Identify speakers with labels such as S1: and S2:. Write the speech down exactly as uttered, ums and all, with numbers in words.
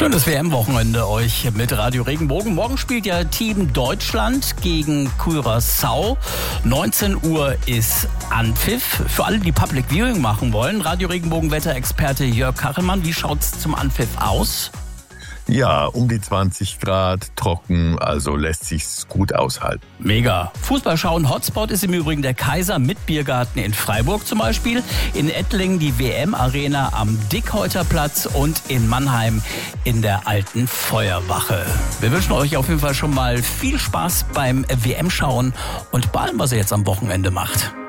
S1: Schönes W M-Wochenende euch mit Radio Regenbogen. Morgen spielt ja Team Deutschland gegen Curaçao. neunzehn Uhr ist Anpfiff. Für alle, die Public Viewing machen wollen, Radio Regenbogen-Wetterexperte Jörg Kachelmann, wie schaut's zum Anpfiff aus?
S2: Ja, um die zwanzig Grad, trocken, also lässt sich's gut aushalten.
S1: Mega. Fußball schauen Hotspot ist im Übrigen der Kaiser mit Biergarten in Freiburg zum Beispiel, in Ettlingen die W M-Arena am Dickhäuterplatz und in Mannheim in der alten Feuerwache. Wir wünschen euch auf jeden Fall schon mal viel Spaß beim W M-Schauen und bei allem, was ihr jetzt am Wochenende macht.